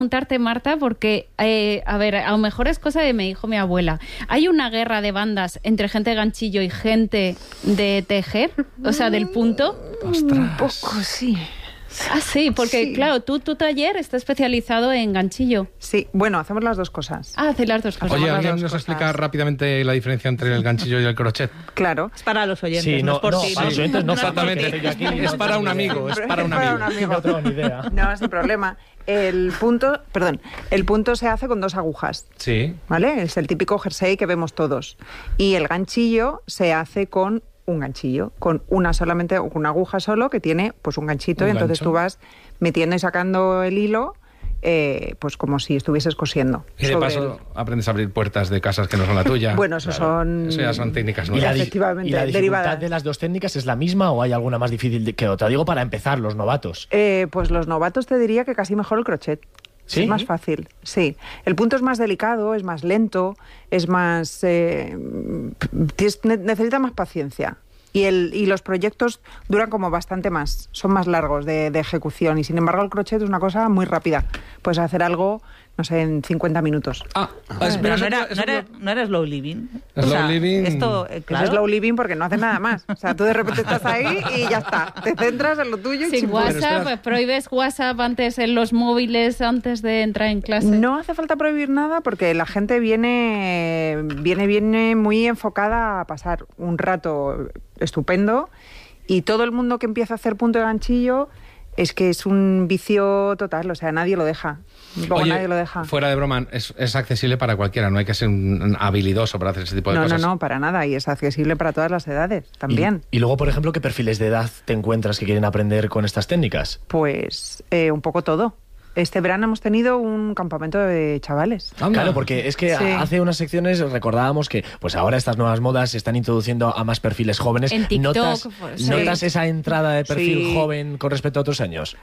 preguntarte, Marta, porque, a ver, a lo mejor es cosa de me dijo mi abuela. ¿Hay una guerra de bandas entre gente de ganchillo y gente de tejer? O sea, del punto. ¡Ostras! Un poco, sí. Ah, sí, porque Sí. claro, tu taller está especializado en ganchillo. Sí, bueno, hacemos las dos cosas. Ah, hacer las dos cosas. Oye, las ¿alguien dos nos cosas. explica rápidamente la diferencia entre el ganchillo y el crochet? Claro. Es para los oyentes, Sí, no es por no, ti. para los oyentes no, Exactamente. porque yo aquí Es no para tengo un ni idea. amigo, es para un Para amigo. un amigo. No tengo ni idea. No, sin problema. El punto se hace con 2 agujas, Sí. ¿vale? Es el típico jersey que vemos todos. Y el ganchillo se hace con un ganchillo, con solamente una aguja solo que tiene pues un ganchito, Un y entonces gancho. tú vas metiendo y sacando el hilo, pues como si estuvieses cosiendo. Y de sobre paso aprendes a abrir puertas de casas que no son la tuya. Bueno, eso son... Eso ya son técnicas ¿Y la, nuevas. Efectivamente, ¿Y la dificultad derivadas. de las dos técnicas es la misma o hay alguna más difícil que otra? Digo para empezar, los novatos. Pues los novatos te diría que casi mejor el crochet. ¿Sí? Es más fácil, sí. El punto es más delicado, es más lento, es más... necesita más paciencia. Y los proyectos duran como bastante más, son más largos de ejecución. Y sin embargo el crochet es una cosa muy rápida. Puedes hacer algo, no sé, en 50 minutos. Pero no era slow living. Slow living. Esto, Eso es slow living porque no haces nada más. O sea, tú de repente estás ahí y ya está. Te centras en lo tuyo y Sin chimpún. WhatsApp, pues, prohíbes WhatsApp antes en los móviles antes de entrar en clase. No hace falta prohibir nada porque la gente viene muy enfocada a pasar un rato estupendo, y todo el mundo que empieza a hacer punto de ganchillo es que es un vicio total, o sea, nadie lo deja. Luego Oye, nadie lo deja. fuera de broma, es accesible para cualquiera, no hay que ser un habilidoso para hacer ese tipo de cosas. No, para nada, y es accesible para todas las edades también. Y luego, por ejemplo, ¿qué perfiles de edad te encuentras que quieren aprender con estas técnicas? Pues un poco todo. Este verano hemos tenido un campamento de chavales. Anda. Claro, porque es que Sí. hace unas secciones recordábamos que pues ahora estas nuevas modas se están introduciendo a más perfiles jóvenes. En TikTok, ¿Notas, pues, sí. ¿Notas esa entrada de perfil Sí. joven con respecto a otros años?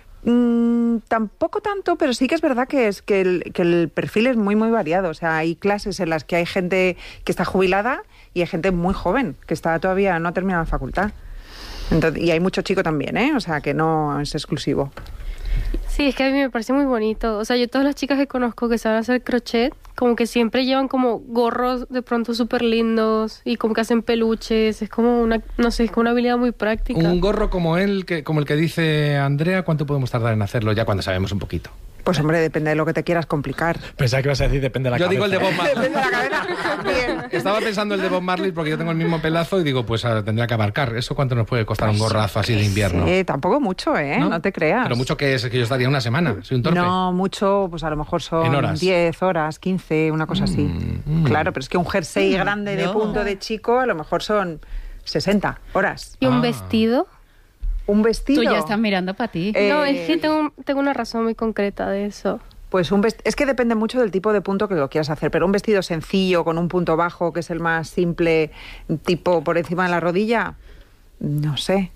Tampoco tanto, pero sí que es verdad que el perfil es muy, muy variado. O sea, hay clases en las que hay gente que está jubilada y hay gente muy joven que todavía no ha terminado la facultad. Entonces, y hay mucho chico también, ¿eh? O sea, que no es exclusivo. Sí, es que a mí me parece muy bonito. O sea, yo todas las chicas que conozco que saben hacer crochet, como que siempre llevan como gorros de pronto súper lindos y como que hacen peluches. Es como una, no sé, es como una habilidad muy práctica. Un gorro como el que dice Andrea, ¿cuánto podemos tardar en hacerlo ya cuando sabemos un poquito? Pues hombre, depende de lo que te quieras complicar. Pensaba que ibas a decir depende de la Yo cabeza. digo el de Bob Marley. Depende de la cabeza. Bien. Estaba pensando el de Bob Marley porque yo tengo el mismo pelazo y digo, pues tendría que abarcar. ¿Eso cuánto nos puede costar un gorrazo así de invierno? Tampoco mucho, ¿eh? No te creas. Pero mucho que es que yo estaría una semana, soy un torpe. No, mucho, pues a lo mejor En son horas. 10 horas, 15, una cosa así. Claro, pero es que un jersey grande de no. punto de chico a lo mejor son 60 horas. ¿Y un Ah. vestido? Un vestido. Tú ya estás mirando para ti. No, es que tengo una razón muy concreta de eso. Pues es que depende mucho del tipo de punto que lo quieras hacer, pero un vestido sencillo con un punto bajo, que es el más simple, tipo por encima de la rodilla, no sé,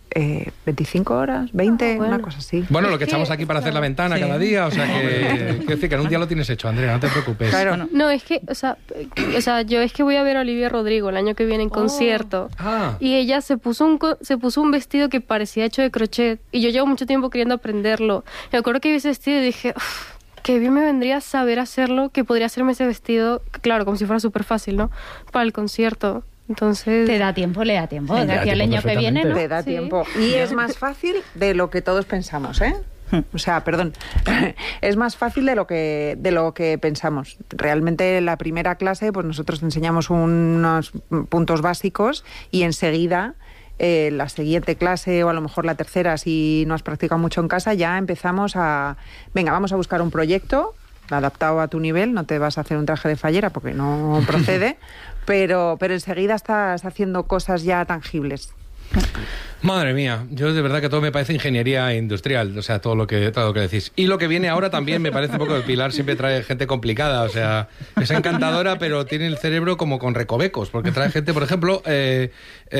25 horas, 20, bueno. una cosa así. Bueno, lo Es que que, echamos aquí para hacer la ventana Sí. cada día, o sea que... Quiero decir que en un día lo tienes hecho, Andrea, no te preocupes. Claro. No, es que, o sea, yo es que voy a ver a Olivia Rodrigo el año que viene en concierto. Ah. Y ella se puso un vestido que parecía hecho de crochet. Y yo llevo mucho tiempo queriendo aprenderlo. Me acuerdo que vi ese vestido y dije, "Uf, qué bien me vendría saber hacerlo, que podría hacerme ese vestido", claro, como si fuera súper fácil, ¿no? Para el concierto. Entonces... Te da tiempo, le da tiempo. Sí, De aquí al tiempo año que viene, ¿no? Te da Sí. tiempo. Y es más fácil de lo que todos pensamos, ¿eh? O sea, perdón, es más fácil de lo que pensamos. Realmente en la primera clase, pues nosotros te enseñamos unos puntos básicos y enseguida la siguiente clase o a lo mejor la tercera, si no has practicado mucho en casa, ya empezamos venga, vamos a buscar un proyecto adaptado a tu nivel, no te vas a hacer un traje de fallera porque no procede, pero enseguida estás haciendo cosas ya tangibles. Madre mía, yo de verdad que todo me parece ingeniería industrial, o sea, todo lo que decís. Y lo que viene ahora también me parece un poco de Pilar, siempre trae gente complicada, o sea, es encantadora, pero tiene el cerebro como con recovecos, porque trae gente, por ejemplo... De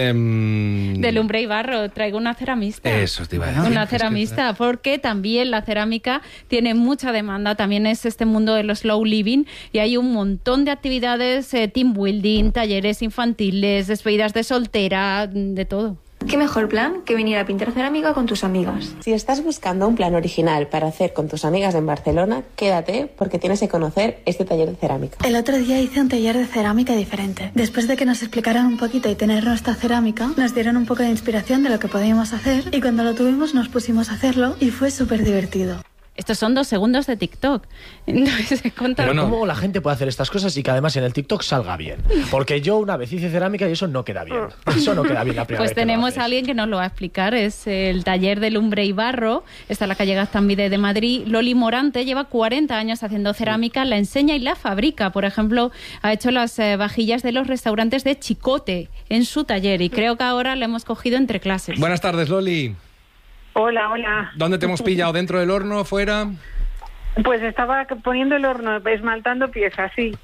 lumbre y barro, traigo una ceramista. Eso te iba a decir. Una Es que- ceramista, porque también la cerámica tiene mucha demanda, también es este mundo de los slow living y hay un montón de actividades, team building, talleres infantiles, despedidas de soltera, de todo. ¿Qué mejor plan que venir a pintar cerámica con tus amigas? Si estás buscando un plan original para hacer con tus amigas en Barcelona, quédate porque tienes que conocer este taller de cerámica. El otro día hice un taller de cerámica diferente. Después de que nos explicaran un poquito y tener nuestra cerámica, nos dieron un poco de inspiración de lo que podíamos hacer y cuando lo tuvimos nos pusimos a hacerlo y fue súper divertido. Estos son 2 segundos de TikTok. Entonces, pero ¿cómo la gente puede hacer estas cosas y que además en el TikTok salga bien? Porque yo una vez hice cerámica y eso no queda bien. Eso no queda bien la primera vez. Pues tenemos a alguien que nos lo va a explicar. Es el taller de lumbre y barro. Está en la calle Gaztambide de Madrid. Loli Morante lleva 40 años haciendo cerámica, la enseña y la fabrica. Por ejemplo, ha hecho las vajillas de los restaurantes de Chicote en su taller y creo que ahora la hemos cogido entre clases. Buenas tardes, Loli. Hola, hola. ¿Dónde te hemos pillado? ¿Dentro del horno? ¿Fuera? Pues estaba poniendo el horno, esmaltando piezas, sí.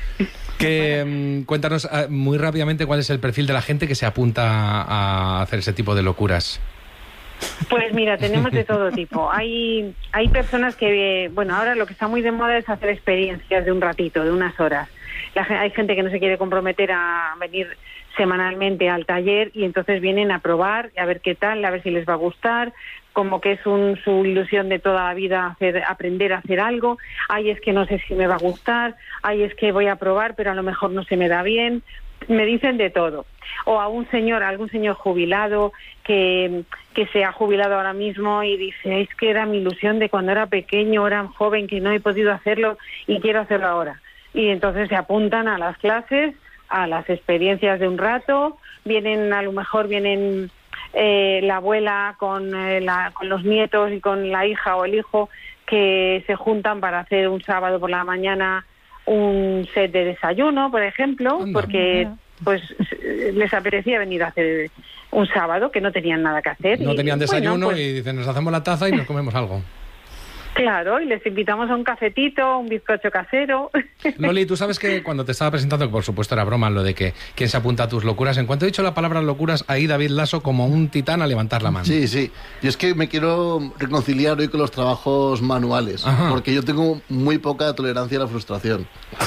Cuéntanos muy rápidamente cuál es el perfil de la gente que se apunta a hacer ese tipo de locuras. Pues mira, tenemos de todo tipo. Hay personas que, bueno, ahora lo que está muy de moda es hacer experiencias de un ratito, de unas horas. Hay gente que no se quiere comprometer a venir semanalmente al taller y entonces vienen a probar, a ver qué tal, a ver si les va a gustar, como que es su ilusión de toda la vida aprender a hacer algo. Ay, es que no sé si me va a gustar, ay, es que voy a probar, pero a lo mejor no se me da bien. Me dicen de todo. O a algún señor jubilado que se ha jubilado ahora mismo y dice, es que era mi ilusión de cuando era pequeño, era joven, que no he podido hacerlo y quiero hacerlo ahora. Y entonces se apuntan a las clases, a las experiencias de un rato, a lo mejor vienen la abuela con los nietos y con la hija o el hijo que se juntan para hacer un sábado por la mañana un set de desayuno, por ejemplo, porque pues les apetecía venir a hacer un sábado que no tenían nada que hacer. No tenían desayuno y dicen, nos hacemos la taza y nos comemos algo. Claro, y les invitamos a un cafetito, un bizcocho casero. Loli, tú sabes que cuando te estaba presentando, que por supuesto era broma lo de que quién se apunta a tus locuras, en cuanto he dicho la palabra locuras, ahí David Lasso como un titán a levantar la mano. Sí, sí. Y es que me quiero reconciliar hoy con los trabajos manuales, porque yo tengo muy poca tolerancia a la frustración.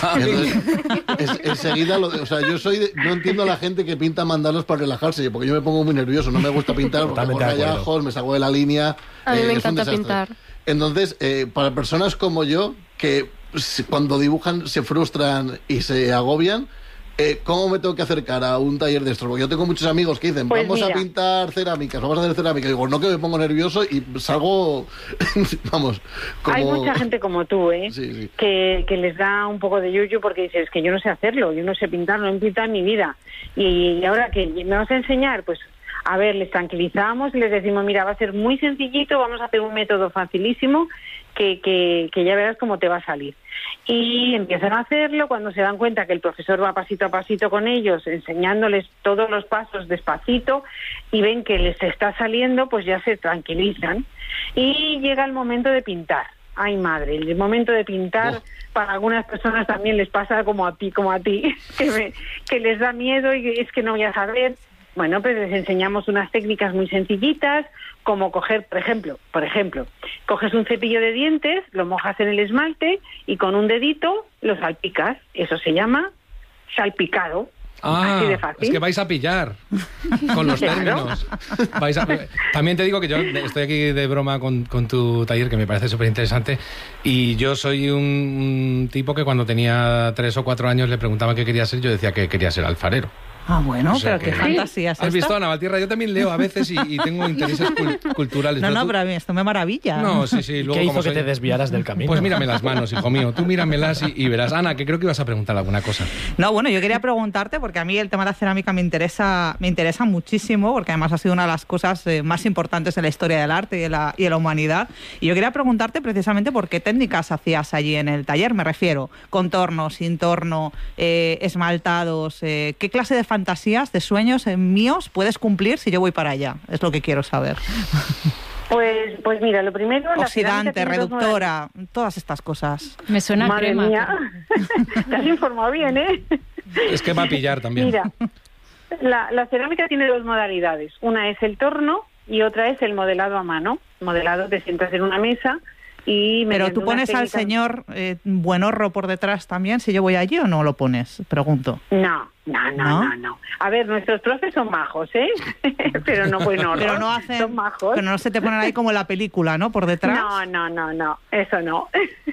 Entonces, enseguida, no entiendo a la gente que pinta mandalos para relajarse, porque yo me pongo muy nervioso, no me gusta pintar, porque hago rayajos, me salgo de la línea. A mí me encanta pintar. Entonces, para personas como yo, que cuando dibujan se frustran y se agobian, ¿cómo me tengo que acercar a un taller de estos? Porque yo tengo muchos amigos que dicen, pues vamos a pintar cerámicas, vamos a hacer cerámica. Y digo, no, que me pongo nervioso y salgo, vamos. Como... Hay mucha gente como tú, sí. que les da un poco de yuyu porque dices, es que yo no sé hacerlo, yo no sé pintar, no he pintado en mi vida. Y ahora que me vas a enseñar, pues... A ver, les tranquilizamos y les decimos, mira, va a ser muy sencillito, vamos a hacer un método facilísimo que ya verás cómo te va a salir. Y empiezan a hacerlo cuando se dan cuenta que el profesor va pasito a pasito con ellos, enseñándoles todos los pasos despacito y ven que les está saliendo, pues ya se tranquilizan. Y llega el momento de pintar. Ay, madre, el momento de pintar para algunas personas también les pasa como a ti, que les da miedo y es que no voy a saber. Bueno, pues les enseñamos unas técnicas muy sencillitas, como coger, por ejemplo, coges un cepillo de dientes, lo mojas en el esmalte y con un dedito lo salpicas. Eso se llama salpicado. Así de fácil. Es que vais a pillar con los términos. También te digo que yo estoy aquí de broma con tu taller, que me parece súper interesante, y yo soy un tipo que cuando tenía 3 o 4 años le preguntaban qué quería ser, yo decía que quería ser alfarero. Ah, bueno, o sea, pero qué fantasía es esta. ¿Has visto a Navaltierra? Yo también leo a veces y tengo intereses culturales. No, pero a mí esto me maravilla. No, sí. Luego, ¿qué hizo que te desviaras del camino? Pues mírame las manos, hijo mío. Tú míramelas y verás. Ana, que creo que ibas a preguntar alguna cosa. No, bueno, yo quería preguntarte, porque a mí el tema de la cerámica me interesa muchísimo, porque además ha sido una de las cosas más importantes en la historia del arte y de la humanidad. Y yo quería preguntarte precisamente por qué técnicas hacías allí en el taller. Me refiero, contorno, sin torno, esmaltados, ¿qué clase de fantasías, de sueños míos puedes cumplir si yo voy para allá? Es lo que quiero saber. Pues mira, lo primero... Oxidante, reductora, todas estas cosas. Me suena Madre crema. Mía. Te has informado bien, ¿eh? Es que va a pillar también. Mira, la cerámica tiene 2 modalidades. Una es el torno y otra es el modelado a mano. Modelado, te sientas en una mesa Y Pero mediante tú pones unas al técnicas- señor buenorro por detrás también, si yo voy allí, o no lo pones, pregunto. No. A ver, nuestros profes son majos, ¿eh? Pero no buenos. Pero no hacen, son majos. pero no se te ponen ahí como en la película, ¿no? Por detrás. No, eso no.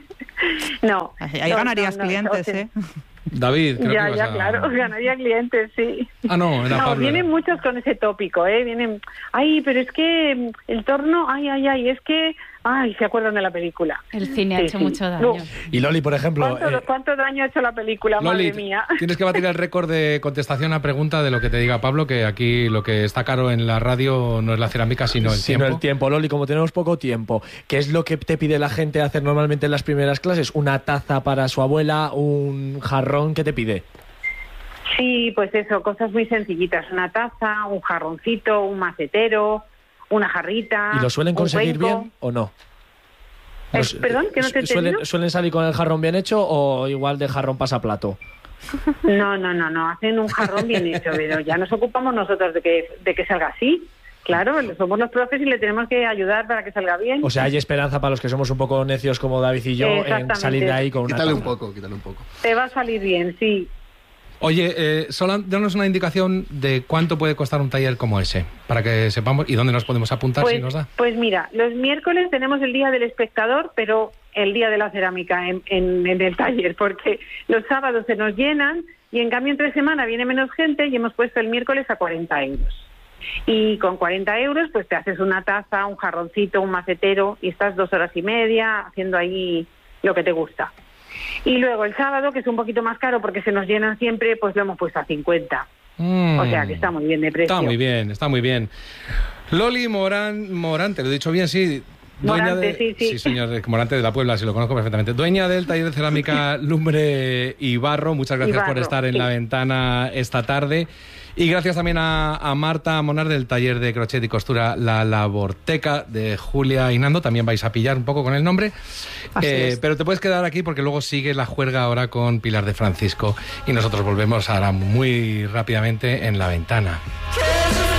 No. Ahí No, ganarías no, clientes, ¿eh? David, creo que ibas Ya, a... claro, ganaría clientes, sí. Ah, no, era Pablo. Vienen era. muchos con ese tópico, ¿eh? Vienen, ay, pero es que el torno, es que, se acuerdan de la película. El cine ha hecho mucho daño. Y Loli, por ejemplo... ¿Cuánto daño ha hecho la película? Loli, Madre mía. tienes que batir el récord de contestación a pregunta de lo que te diga Pablo, que aquí lo que está caro en la radio no es la cerámica, sino el tiempo. el tiempo, Loli, como tenemos poco tiempo, ¿qué es lo que te pide la gente hacer normalmente en las primeras clases? ¿Una taza para su abuela? ¿Un jarrón? ¿Qué te pide? Sí, pues eso, cosas muy sencillitas. Una taza, un jarroncito, un macetero, una jarrita. ¿Y lo suelen un conseguir cuenco. bien o no? Perdón, que no te he entendido. ¿Suelen salir con el jarrón bien hecho o igual de jarrón pasaplato? No, hacen un jarrón bien hecho, pero ya nos ocupamos nosotros de que salga así. Claro, somos los profes y le tenemos que ayudar para que salga bien. O sea, hay esperanza para los que somos un poco necios como David y yo en Exactamente. salir de ahí con una Quítale taza. un poco. Te va a salir bien, sí. Oye, danos una indicación de cuánto puede costar un taller como ese, para que sepamos y dónde nos podemos apuntar si nos da. Pues mira, los miércoles tenemos el Día del Espectador, pero el Día de la Cerámica en el taller, porque los sábados se nos llenan y en cambio entre semana viene menos gente y hemos puesto el miércoles a 40 euros. Y con 40 euros pues te haces una taza, un jarroncito, un macetero y estás 2 horas y media haciendo ahí lo que te gusta. Y luego el sábado, que es un poquito más caro porque se nos llenan siempre, pues lo hemos puesto a 50. O sea que está muy bien de precio. Está muy bien. Loli Morante, lo he dicho bien, sí. Morante, sí. Sí, señor, Morante de la Puebla, sí lo conozco perfectamente. Dueña del taller de cerámica, lumbre y barro. Muchas gracias por estar en la ventana esta tarde. Y gracias también a Marta Monar del taller de crochet y costura La Laborteca de Julia y Nando. También vais a pillar un poco con el nombre. Pero te puedes quedar aquí porque luego sigue la juerga ahora con Pilar de Francisco. Y nosotros volvemos ahora muy rápidamente en la ventana.